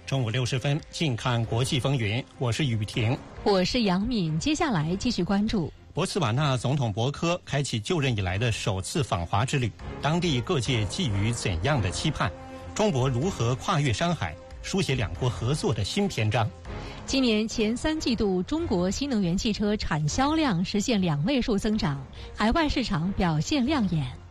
中午60分，近看国际风云，我是雨婷， 我是杨敏。接下来继续关注博茨瓦纳总统博科开启就任以来的首次访华之旅，当地各界寄予怎样的期盼？中国如何跨越山海，书写两国合作的新篇章？ 今年前3季度，中国新能源汽车产销量实现2位数增长，海外市场表现亮眼。